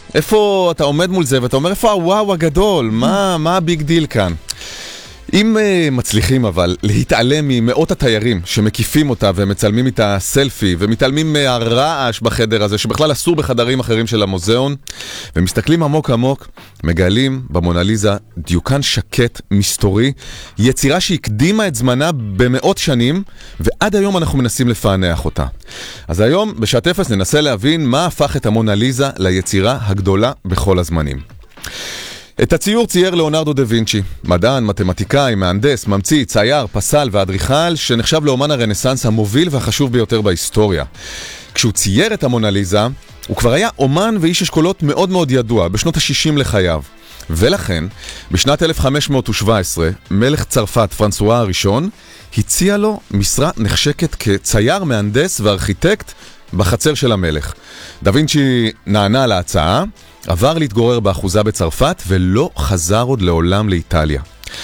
איפה אתה עומד מול זה ואתה אומר, איפה הוואו הגדול? מה הביג דיל כאן? אם מצליחים אבל להתעלם ממאות התיירים שמקיפים אותה ומצלמים איתה סלפי ומתעלמים מהרעש בחדר הזה שבכלל אסור בחדרים אחרים של המוזיאון ומסתכלים עמוק עמוק, מגלים במונליזה דיוקן שקט מסתורי, יצירה שהקדימה את זמנה במאות שנים ועד היום אנחנו מנסים לפענח אותה. אז היום בשעת אפס ננסה להבין מה הפך את המונליזה ליצירה הגדולה בכל הזמנים. את הציור צייר ליאונרדו דה וינצ'י, מדען, מתמטיקאי, מהנדס, ממציא, צייר, פסל ואדריכל שנחשב לאומן הרנסנס המוביל והחשוב ביותר בהיסטוריה. כשהוא צייר את המונליזה, הוא כבר היה אומן ואיש אשכולות מאוד מאוד ידוע בשנות ה-60 לחייו. ולכן, בשנת 1517, מלך צרפת פרנסואה הראשון הציע לו משרה נחשקת כצייר, מהנדס וארכיטקט בחצר של המלך. דה וינצ'י נענה להצעה, עבר להתגורר באחוזה בצרפת ולא חזר עוד לעולם לאיטליה.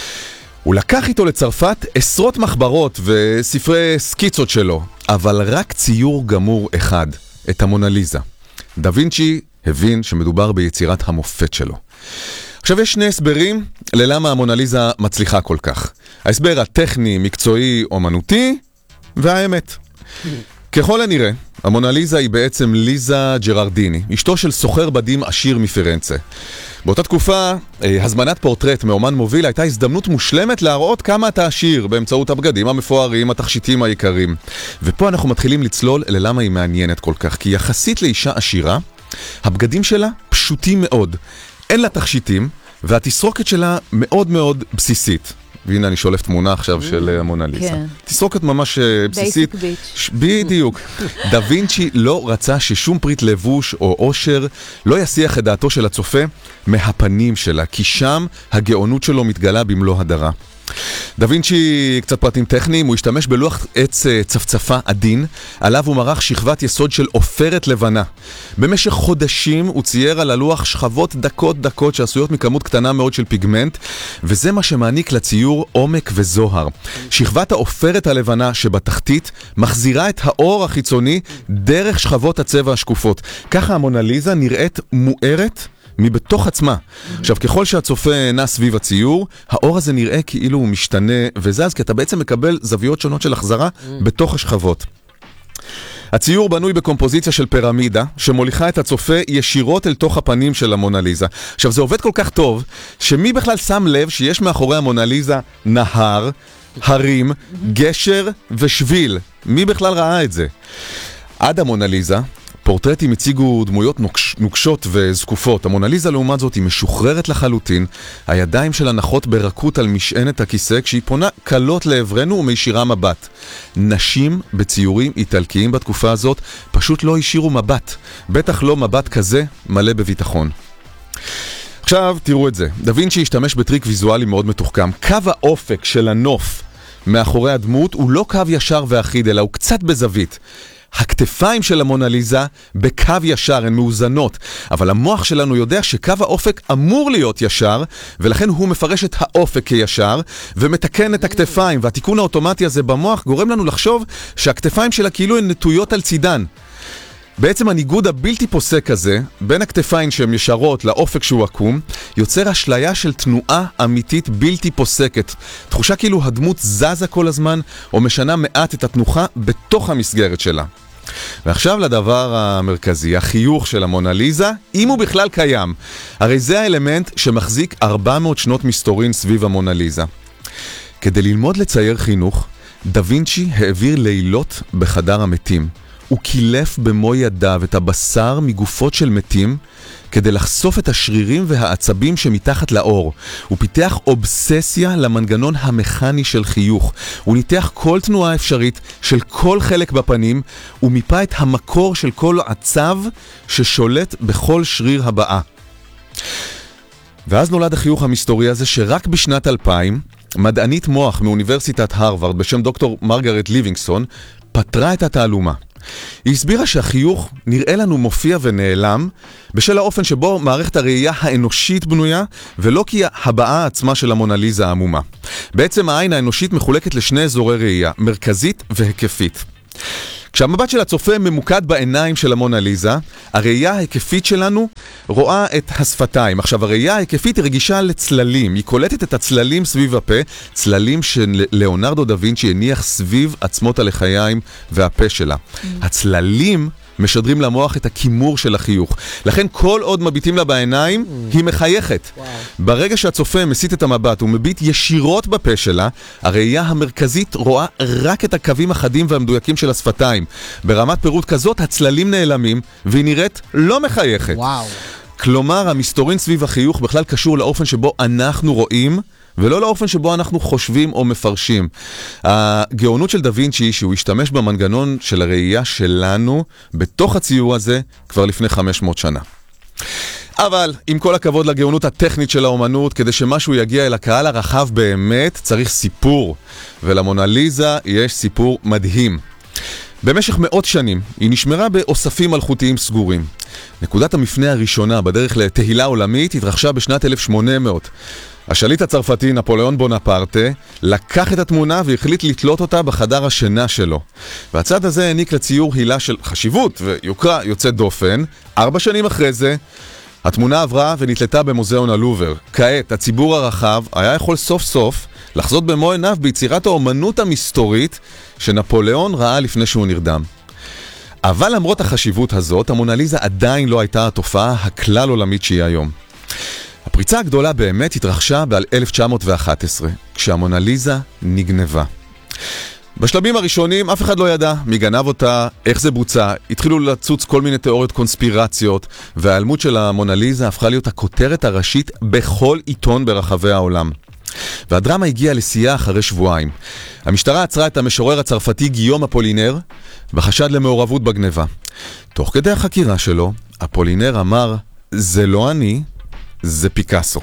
הוא לקח איתו לצרפת עשרות מחברות וספרי סקיצות שלו, אבל רק ציור גמור אחד, את המונליזה. דה וינצ'י הבין שמדובר ביצירת המופת שלו. עכשיו יש שני הסברים ללמה המונליזה מצליחה כל כך. ההסבר הטכני, מקצועי, אומנותי, והאמת. ככל הנראה, המונליזה היא בעצם ליזה ג'ררדיני, אשתו של סוחר בדים עשיר מפירנצה. באותה תקופה, הזמנת פורטרט מאומן מוביל הייתה הזדמנות מושלמת להראות כמה אתה עשיר באמצעות הבגדים המפוארים, התכשיטים העיקרים. ופה אנחנו מתחילים לצלול ללמה היא מעניינת כל כך, כי יחסית לאישה עשירה, הבגדים שלה פשוטים מאוד, אין לה תכשיטים, והתסרוקת שלה מאוד מאוד בסיסית. והנה אני שולף תמונה עכשיו של המונליזה. תסרוקת ממש בסיסית. בדיוק. דה וינצ'י לא רצה ששום פריט לבוש או עושר לא יסיח את דעתו של הצופה מהפנים שלה, כי שם הגאונות שלו מתגלה במלוא הדרה. דה וינצ'י, קצת פרטים טכניים, הוא השתמש בלוח עץ צפצפה עדין, עליו הוא מרח שכבת יסוד של עופרת לבנה. במשך חודשים הוא צייר על הלוח שכבות דקות שעשויות מכמות קטנה מאוד של פיגמנט, וזה מה שמעניק לציור עומק וזוהר. שכבת העופרת הלבנה שבתחתית מחזירה את האור החיצוני דרך שכבות הצבע השקופות. ככה המונליזה נראית מוארת מבתוך עצמה. עכשיו, ככל שהצופה נע סביב הציור, האור הזה נראה כאילו הוא משתנה וזז, כי אתה בעצם מקבל זוויות שונות של החזרה בתוך השכבות. הציור בנוי בקומפוזיציה של פירמידה, שמוליכה את הצופה ישירות אל תוך הפנים של המונליזה. עכשיו, זה עובד כל כך טוב, שמי בכלל שם לב שיש מאחורי המונליזה נהר, הרים, גשר ושביל? מי בכלל ראה את זה? עד המונליזה, פורטרטים הציגו דמויות נוקשות וזקופות. המונליזה לעומת זאת היא משוחררת לחלוטין. הידיים שלה נחות ברכות על משענת הכיסא כשהיא פונה קלות לעברנו ומישירה מבט. נשים בציורים איטלקיים בתקופה הזאת פשוט לא השאירו מבט. בטח לא מבט כזה מלא בביטחון. עכשיו תראו את זה. דה וינצ'י השתמש בטריק ויזואלי מאוד מתוחכם. קו האופק של הנוף מאחורי הדמות הוא לא קו ישר ואחיד, אלא הוא קצת בזווית. הכתפיים של המונליזה בקו ישר, הן מאוזנות, אבל המוח שלנו יודע שקו האופק אמור להיות ישר, ולכן הוא מפרש את האופק כישר, ומתקן את הכתפיים, והתיקון האוטומטי הזה במוח גורם לנו לחשוב שהכתפיים שלה כאילו הן נטויות על צידן. בעצם הניגוד הבלתי פוסק הזה, בין הכתפיים שהן ישרות לאופק שהוא עקום, יוצר אשליה של תנועה אמיתית בלתי פוסקת. תחושה כאילו הדמות זזה כל הזמן, או משנה מעט את התנוחה בתוך המסגרת שלה. ועכשיו לדבר המרכזי, החיוך של המונליזה, אם הוא בכלל קיים. הרי זה האלמנט שמחזיק 400 שנות מסתורין סביב המונליזה. כדי ללמוד לצייר חינוך, דה וינצ'י העביר לילות בחדר המתים. הוא קילף במו ידיו את הבשר מגופות של מתים כדי לחשוף את השרירים והעצבים שמתחת לאור. הוא פיתח אובססיה למנגנון המכני של חיוך. הוא ניתח כל תנועה אפשרית של כל חלק בפנים, ומיפה את המקור של כל עצב ששולט בכל שריר הבאה. ואז נולד החיוך המסתורי הזה שרק בשנת 2000, מדענית מוח מאוניברסיטת הרווארד בשם דוקטור מרגרט ליבינגסון פתרה את התעלומה. היא הסבירה שהחיוך נראה לנו מופיע ונעלם בשל האופן שבו מערכת הראייה האנושית בנויה, ולא כי הבעה עצמה של המונליזה העמומה. בעצם העין האנושית מחולקת לשני אזורי ראייה, מרכזית והיקפית. כשהמבט של הצופה ממוקד בעיניים של המונליזה, הראייה ההיקפית שלנו רואה את השפתיים. עכשיו, הראייה ההיקפית היא רגישה לצללים. היא קולטת את הצללים סביב הפה, צללים שלאונרדו דה וינצ'י הניח סביב עצמות הלחיים והפה שלה. הצללים משדרים למוח את הכימור של החיוך. לכן כל עוד מביטים לה בעיניים, היא מחייכת. ברגע שהצופה מסיט את המבט ומביט ישירות בפה שלה, הראייה המרכזית רואה רק את הקווים החדים והמדויקים של השפתיים. ברמת פירוט כזאת, הצללים נעלמים, והיא נראית לא מחייכת. כלומר, המסתורין סביב החיוך בכלל קשור לאופן שבו אנחנו רואים, ולא לאופן שבו אנחנו חושבים או מפרשים. הגאונות של דה וינצ'י, שהוא השתמש במנגנון של הראייה שלנו, בתוך הציור הזה, כבר לפני 500 שנה. אבל, עם כל הכבוד לגאונות הטכנית של האומנות, כדי שמשהו יגיע אל הקהל הרחב באמת, צריך סיפור. ולמונליזה יש סיפור מדהים. במשך מאות שנים היא נשמרה באוספים מלכותיים סגורים. נקודת המפנה הראשונה בדרך לתהילה עולמית התרחשה בשנת 1800. השליט הצרפתי נפוליאון בונפרטה לקח את התמונה והחליט לתלות אותה בחדר השינה שלו. והצד הזה העניק לציור הילה של חשיבות ויוקרה יוצאת דופן. 4 שנים אחרי זה התמונה עברה ונתלתה במוזיאון הלובר. כעת הציבור הרחב היה יכול סוף סוף לחזות במו עיניו ביצירת האומנות המסתורית שנפוליאון ראה לפני שהוא נרדם. אבל למרות החשיבות הזאת, המונליזה עדיין לא הייתה התופעה הכלל עולמית שהיא היום. הפריצה הגדולה באמת התרחשה ב-1911, כשהמונליזה נגנבה. בשלבים הראשונים אף אחד לא ידע מי גנב אותה, איך זה בוצע, התחילו לצוץ כל מיני תיאוריות קונספירציות, וההיעלמות של המונליזה הפכה להיות הכותרת הראשית בכל עיתון ברחבי העולם. והדרמה הגיעה לשיאה אחרי שבועיים. המשטרה עצרה את המשורר הצרפתי גיום אפולינר בחשד למעורבות בגניבה. תוך כדי החקירה שלו, אפולינר אמר, זה לא אני, זה פיקאסו.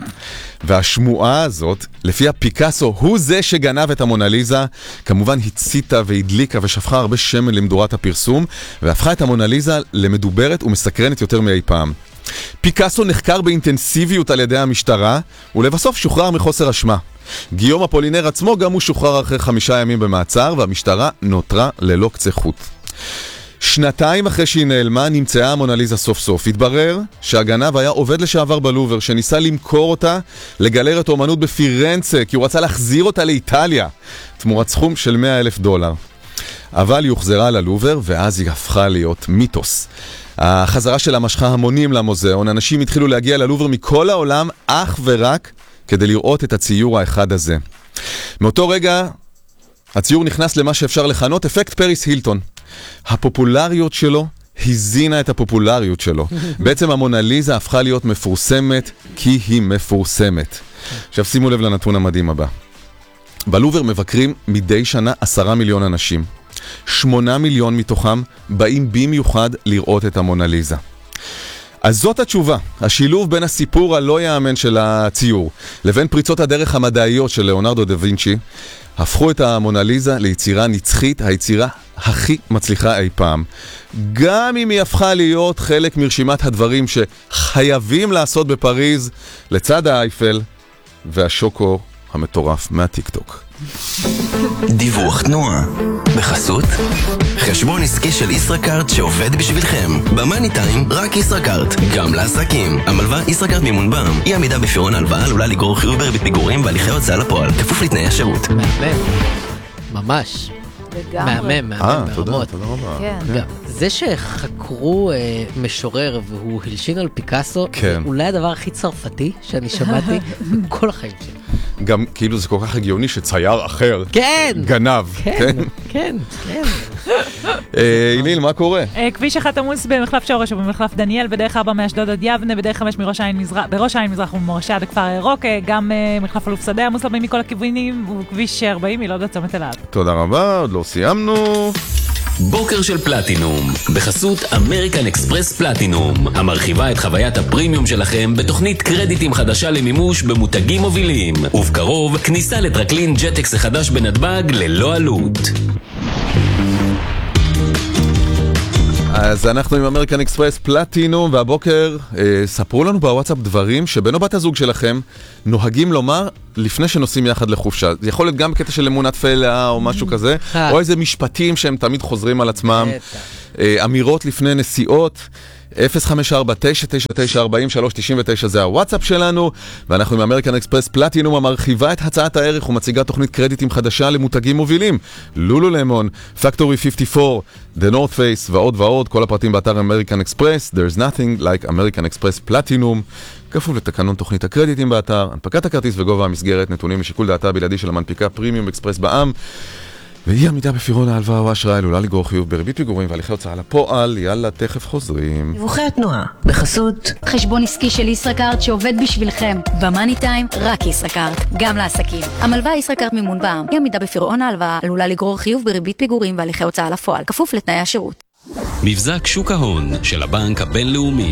והשמועה הזאת, לפי פיקאסו הוא זה שגנב את המונליזה, כמובן הציתה והדליקה ושפכה הרבה שמן למדורת הפרסום, והפכה את המונליזה למדוברת ומסקרנת יותר מאי פעם. פיקאסו נחקר באינטנסיביות על ידי המשטרה, ולבסוף שוחרר מחוסר אשמה. גיום אפולינר עצמו גם הוא שוחרר אחרי 5 ימים במעצר, והמשטרה נותרה ללא קצה חוט. 2 אחרי שהיא נעלמה, נמצאה המונליזה סוף סוף. התברר שהגנב היה עובד לשעבר בלובר, שניסה למכור אותה לגלריית אומנות בפירנצה, כי הוא רצה להחזיר אותה לאיטליה, תמורת סכום של $100,000. אבל היא הוחזרה ללובר, ואז היא הפכה להיות מיתוס. החזרה שלה משכה המונים למוזיאון, אנשים התחילו להגיע ללובר מכל העולם, אך ורק כדי לראות את הציור האחד הזה. מאותו רגע, הציור נכנס למה שאפשר לכנות אפקט פריס הילטון. הפופולריות שלו הזינה את הפופולריות שלו. בעצם המונליזה הפכה להיות מפורסמת כי היא מפורסמת. עכשיו שימו לב לנתון המדהים הבא. בלובר מבקרים מדי שנה 10 מיליון אנשים. 8 מיליון מתוכם באים במיוחד לראות את המונליזה. אז זאת התשובה, השילוב בין הסיפור הלא יאמן של הציור לבין פריצות הדרך המדעיות של לאונרדו דה וינצ'י הפכו את המונליזה ליצירה נצחית, היצירה הכי מצליחה אי פעם. גם אם היא הפכה להיות חלק מרשימת הדברים שחייבים לעשות בפריז לצד האייפל והשוקו המטורף מהטיק-טוק. דיווח תנועה בחסות חשבון עסקי של ישראכרט שעובד בשבילכם. במאני טיים רק ישראכרט, גם לעסקים. המלווה ישראכרט מימון בע"מ, אי עמידה בפירעון ההלוואה עלולה לגרור חיוב בריבית פיגורים והליכי הוצאה לפועל, כפוף לתנאי השירות. מהמם, ממש מהמם, תודה רבה. גם זה שחקרו משורר והוא הלשין על פיקאסו, זה אולי הדבר הכי צרפתי שאני שמעתי בכל החיים שלי. גם כאילו זה כל כך הגיוני שצייר אחר גנב. כן. איליל, מה קורה? כביש 1 עמוס במחלף שורש ובמחלף דניאל, בדרך 4 מאשדוד עד יבנה, בדרך 5 בראש העין מזרח ומורשה עד הכפר הירוק, גם מחלף אלוף שדה עמוס לבאים מכל הכיוונים, וכביש 40 היא לא עד צומת אלעד. תודה רבה, עוד לא סיימנו. בוקר של פלטינום, בחסות אמריקן אקספרס פלטינום, המרחיבה את חוויית הפרימיום שלכם בתוכנית קרדיטים חדשה למימוש במותגים מובילים, ובקרוב כניסה לטרקלין ג'טקס החדש בנתב"ג ללא עלות. אז אנחנו עם אמריקן אקספרס פלטינום, והבוקר ספרו לנו בוואטסאפ דברים שבנו בת הזוג שלכם נוהגים לומר לפני שנוסעים יחד לחופשה. זה יכול להיות גם בקטע של אמונת פלא או משהו כזה, או איזה משפטים שהם תמיד חוזרים על עצמם, אמירות לפני נסיעות. 054-999-4399 זה הוואטסאפ שלנו, ואנחנו עם אמריקן אקספרס פלטינום המרחיבה את הצעת הערך ומציגה תוכנית קרדיטים חדשה למותגים מובילים, לולולמון, פקטורי 54, The North Face ועוד ועוד. כל הפרטים באתר אמריקן אקספרס. There's nothing like אמריקן אקספרס פלטינום, כפוף לתקנון תוכנית הקרדיטים באתר, הנפקת הכרטיס וגובה המסגרת נתונים לשיקול דעתה בלעדי של המנפיקה פרימיום אקספרס בע"מ, והיא עמידה בפירעון ההלוואה או האשראי עלולה לגרור חיוב בריבית פיגורים והליכי הוצאה לפועל. יאללה, תכף חוזרים. דיווחי התנועה בחסות חשבון עסקי של ישראכרט שעובד בשבילכם. במאני טיים רק ישראכרט, גם לעסקים. המלווה ישראכרט מימון בע"מ, היא עמידה בפירעון ההלוואה עלולה לגרור חיוב בריבית פיגורים והליכי הוצאה לפועל, כפוף לתנאי השירות. מבזק שוק ההון של הבנק הבינלאומי.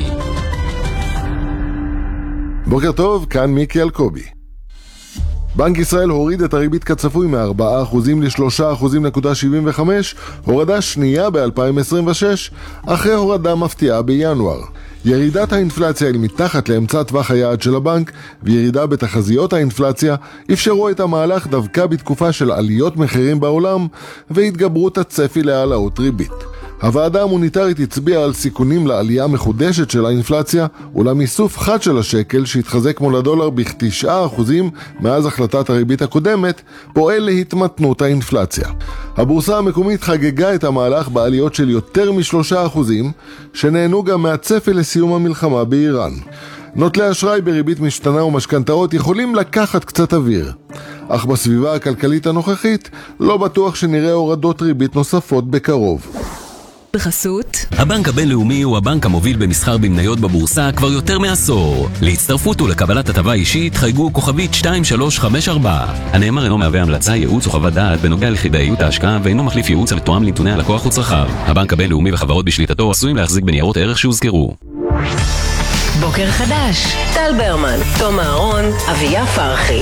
בוקר טוב, כאן מיקי אלקובי. בנק ישראל הוריד את הריבית כצפוי מ-4% ל-3.75%, הורדה שנייה ב-2026, אחרי הורדה מפתיעה בינואר. ירידת האינפלציה היא מתחת לאמצע טווח היעד של הבנק, וירידה בתחזיות האינפלציה אפשרו את המהלך דווקא בתקופה של עליות מחירים בעולם והתגברות הצפי להעלאות ריבית. הוועדה המוניטרית הצביעה על סיכונים לעלייה מחודשת של האינפלציה ולמיסוף חד של השקל שהתחזק מול הדולר ב-9% מאז החלטת הריבית הקודמת, פועל להתמתנות האינפלציה. הבורסה המקומית חגגה את המהלך בעליות של יותר מ3%, שנהנו גם מהצפי לסיום המלחמה באיראן. נוטלי אשראי בריבית משתנה ומשכנתאות יכולים לקחת קצת אוויר, אך בסביבה הכלכלית הנוכחית לא בטוח שנראה הורדות ריבית נוספות בקרוב. בחסות הבנק הבינלאומי הוא הבנק המוביל במסחר במניות בבורסה כבר יותר מעשור. להצטרפות ולקבלת הטבה אישית חייגו כוכבית 2354. הנאמר אינו מהווה המלצה, ייעוץ או חוות דעת בנוגע לכדאיות ההשקעה ואינו מחליף ייעוץ המתואם לנתוני הלקוח וצרכיו. הבנק הבינלאומי וחברות בשליטתו עשויים להחזיק בניירות ערך שהוזכרו. בוקר חדש, טל ברמן, תום אהרון, אביה פרחי.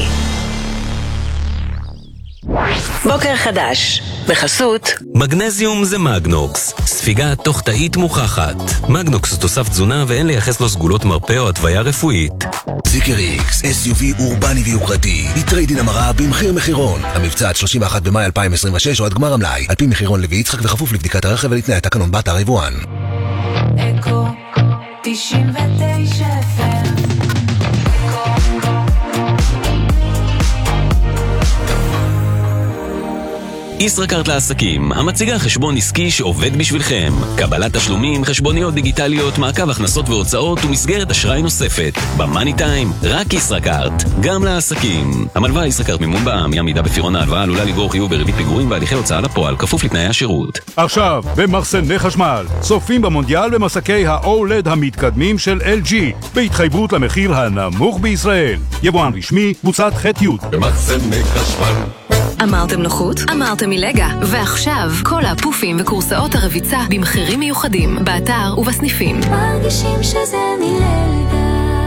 בוקר חדש, בחסות מגנזיום זה מגנוקס, ספיגה תוך תאית מוכחת. מגנוקס הוא תוסף תזונה ואין לייחס לו סגולות מרפא או התוויה רפואית. זיקר X, SUV אורבני ויוקרתי, יתריידין המרה במחיר מחירון. המבצע עד 31 במאי 2026 או עד גמר המלאי, על פי מחירון לוי יצחק וכפוף לבדיקת הרכב ולתנאי התקנון באתר היבואן. אקו 99 FM. ישראכרט לעסקים, המציגה חשבון עסקי שעובד בשבילכם. קבלת תשלומים, חשבוניות דיגיטליות, מעקב הכנסות והוצאות ומסגרת אשראי נוספת. במאני טיים, רק ישראכרט, גם לעסקים. המלווה ישראכרט מימון בע"מ, היא עמידה בפירעון ההלוואה עלולה לגרור חיוב בריבית פיגורים והליכי הוצאה לפועל, כפוף לתנאי השירות. עכשיו, במחסני חשמל, צופים במונדיאל במסקי ה-OLED המתקדמים של LG, בהתחייבות למחיר הנמוך בישראל. יבואן רשמי, קבוצת ח'-י'. במחסני חשמל. אמרתם נוחות? אמרתם מלגה. ועכשיו, כל הפופים וקורסאות הרביצה במחירים מיוחדים, באתר ובסניפים. מרגישים שזה מלגה.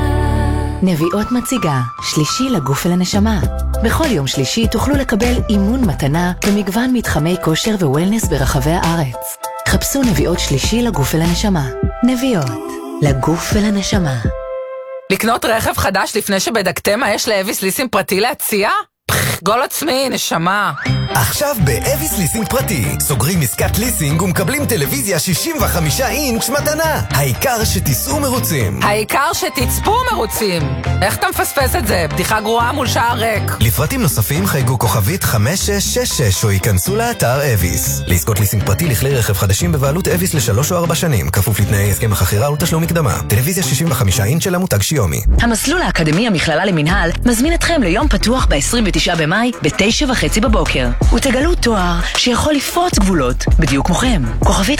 נביאות מציגה, שלישי לגוף ולנשמה. בכל יום שלישי תוכלו לקבל אימון מתנה במגוון מתחמי כושר ווולנס ברחבי הארץ. חפשו נביאות שלישי לגוף ולנשמה. נביאות, לגוף ולנשמה. לקנות רכב חדש לפני שבדקתם מה יש לאביס ליסינג פרטי להציע? גול עצמי, נשמה. עכשיו באביס ליסינג פרטי סוגרים עסקת ליסינג ומקבלים טלוויזיה 65 אינץ' מתנה. העיקר שתיסעו מרוצים. העיקר שתצפו מרוצים. איך אתה מפספס את זה? בדיחה גרועה מול שער ריק. לפרטים נוספים חייגו כוכבית 5666 או ייכנסו לאתר אביס. לעסקות ליסינג פרטי לכלי רכב חדשים בבעלות אביס ל3 או 4 שנים, כפוף לתנאי הסכם החכירה ולתשלום מקדמה. טלוויזיה 65 אינץ' של המותג שיומי. המסלול האקדמי המכללה למנהל מזמין אתכם ליום פתוח ב-29 במאי ב-9:30 בבוקר. ותגלו תואר שיכול לפרוץ גבולות, בדיוק כמוכם. כוכבית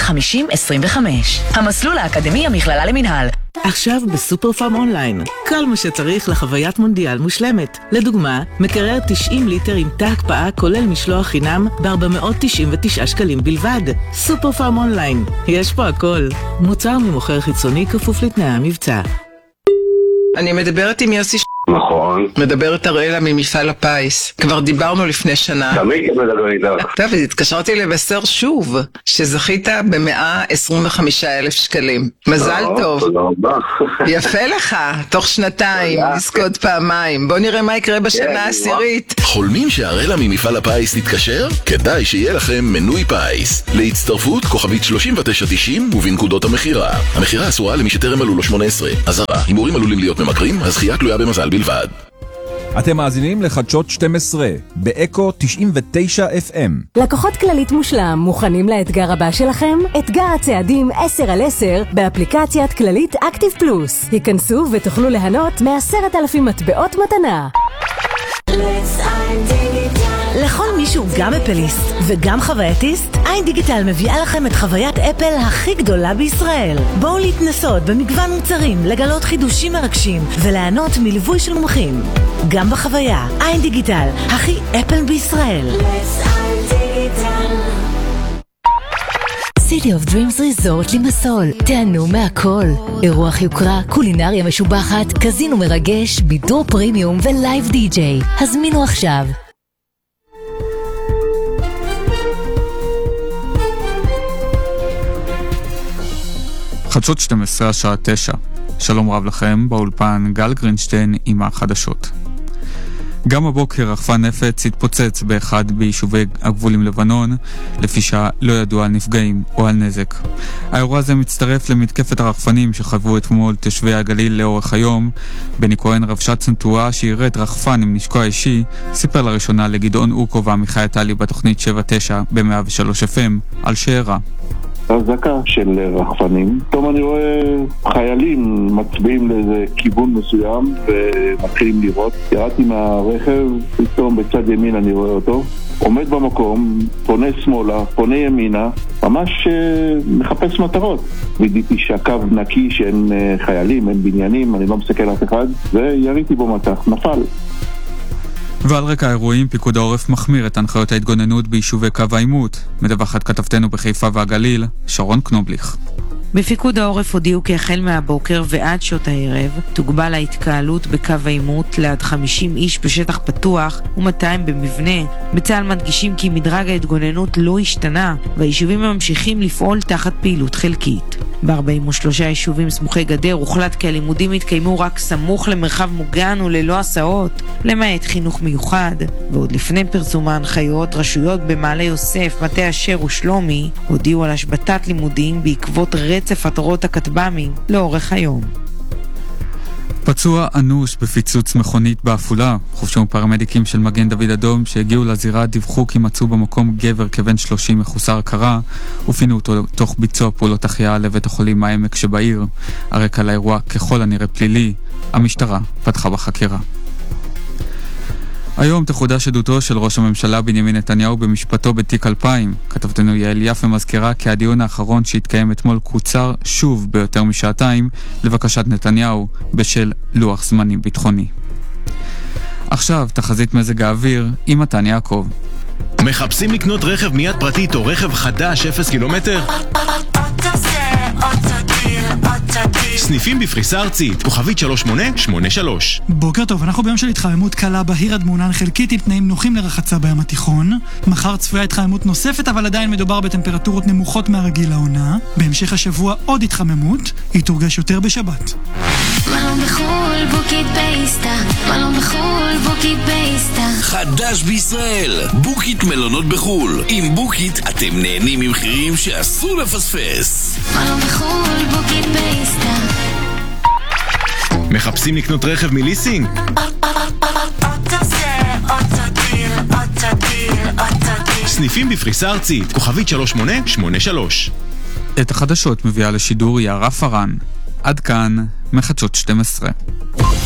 5025. המסלול האקדמי המכללה למנהל. עכשיו בסופר פארם אונליין. כל מה שצריך לחוויית מונדיאל מושלמת. לדוגמה, מקרר 90 ליטר עם תא הקפאה כולל משלוח חינם ב-499 שקלים בלבד. סופר פארם אונליין. יש פה הכל. מוצר ממוכר חיצוני כפוף לתנאי המבצע. אני מדברת עם יוסי. נכון. נכון. מדברת אראלה ממפעל הפיס. כבר דיברנו לפני שנה. תמיד מדבר איתך. טוב, התקשרתי לבשר שוב, שזכית ב125,000 שקלים. מזל טוב. תודה רבה. יפה לך, תוך שנתיים, לזכות פעמיים. בוא נראה מה יקרה בשנה העשירית. חולמים שהראלה ממפעל הפיס תתקשר? כדאי שיהיה לכם מנוי פיס. להצטרפות כוכבית 3990 ובנקודות המחירה. המחירה אסורה למי שטרם מלאו לו 18. אזהרה, הימורים עלולים להיות ממכרים, הזכייה תלויה במזל בלבד. אתם מאזינים לחדשות 12 באקו 99 FM. לקוחות כללית מושלם מוכנים לאתגר הבא שלכם? אתגר הצעדים 10/10 באפליקציית כללית אקטיב פלוס. היכנסו ותוכלו ליהנות מ10,000 מטבעות מתנה. לכל מישהו גם אפליסט וגם חווייתיסט, איין דיגיטל מביאה לכם את חוויית אפל הכי גדולה בישראל. בואו להתנסות במגוון מוצרים, לגלות חידושים מרגשים וליהנות מליווי של מומחים. גם בחוויה, איין דיגיטל, הכי אפל בישראל. City of Dreams Resort לימסול, תענו מהכל. אירוח יוקרה, קולינריה משובחת, קזינו מרגש, בידור פרימיום ולייב די-ג'יי. הזמינו עכשיו. חדשות 12 השעה 9. שלום רב לכם, באולפן גל גרינשטיין עם החדשות. גם הבוקר רחפן נפץ התפוצץ באחד ביישובי הגבול עם לבנון, לפי שלא ידוע על נפגעים או על נזק. האירוע הזה מצטרף למתקפת הרחפנים שחוו אתמול תושבי הגליל לאורך היום. בני כהן, רבש"ץ צנתורה שירת רחפן עם נשקו האישי, סיפר לראשונה לגדעון אוקו ועמיחי טלי בתוכנית 7/9 ב-103 FM על שאירע. הזקה של רחפנים. פתאום אני רואה חיילים מצביעים לאיזה כיוון מסוים ומתחילים לראות. ירדתי מהרכב, פתאום בצד ימין אני רואה אותו. עומד במקום, פונה שמאלה, פונה ימינה, ממש מחפש מטרות. וידיתי שהקו נקי שאין חיילים, אין בניינים, אני לא מסתכל אף אחד, ויריתי בו מטח, נפל. ועל רקע האירועים, פיקוד העורף מחמיר את הנחיות ההתגוננות ביישובי קו העימות. מדווחת כתבתנו בחיפה והגליל, שרון קנובליך. בפיקוד העורף הודיעו כי החל מהבוקר ועד שעות הערב תוגבל ההתקהלות בקו העימות לעד 50 איש בשטח פתוח ו200 במבנה. בצה"ל מדגישים כי מדרג ההתגוננות לא השתנה והיישובים ממשיכים לפעול תחת פעילות חלקית. ב-43 יישובים סמוכי גדר הוחלט כי הלימודים יתקיימו רק סמוך למרחב מוגן וללא הסעות, למעט חינוך מיוחד. ועוד לפני פרסום ההנחיות, רשויות במעלה יוסף, מטה אשר ושלומי הודיעו על השבתת לימודים בעקבות רצף התרות הכטב"מים לאורך היום. פצוע אנוש בפיצוץ מכונית בעפולה. חובשו פרמדיקים של מגן דוד אדום שהגיעו לזירה דיווחו כי מצאו במקום גבר כבן 30 מחוסר הכרה ופינו אותו תוך ביצוע פעולות החייאה לבית החולים העמק שבעיר. הרקע לאירוע ככל הנראה פלילי. המשטרה פתחה בחקירה. היום תחודש עדותו של ראש הממשלה בנימין נתניהו במשפטו בתיק 2000. כתבתנו יעל יפה מזכירה כי הדיון האחרון שהתקיים אתמול קוצר שוב ביותר משעתיים לבקשת נתניהו בשל לוח זמנים ביטחוני. עכשיו תחזית מזג האוויר עם מתן יעקב. מחפשים לקנות רכב מיד פרטית או רכב חדש 0 קילומטר? סניפים בפריסה ארצית, כוכבית 3883. בוקר טוב, אנחנו ביום של התחממות קלה בהיר עד מעונן חלקית עם תנאים נוחים לרחצה בים התיכון. מחר צפויה התחממות נוספת, אבל עדיין מדובר בטמפרטורות נמוכות מהרגיל לעונה. בהמשך השבוע עוד התחממות, היא תורגש יותר בשבת. מלון בחול, בוקית באיסטה. מלון בחול, בוקית באיסטה. חדש בישראל, בוקית מלונות בחול. עם בוקית אתם נהנים ממחירים שאסור לפספס. מלון בחול, בוקית באיסטה. מחפשים לקנות רכב מליסינג? סניפים בפריסה ארצית, כוכבית 3883. את החדשות מביאה לשידור יערה פרן. עד כאן, מחדשות 12.